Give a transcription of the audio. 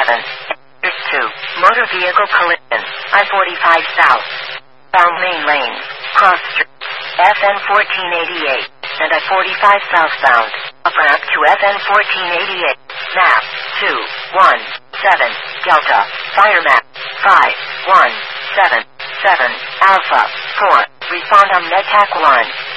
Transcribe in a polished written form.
2. Motor vehicle collision. I-45 south. Bound main lane. Cross street. FN 1488. And I-45 southbound. Up ramp to FN 1488. Map 217 Delta. Fire map 5177 Alpha 4. Respond on MedTac 1.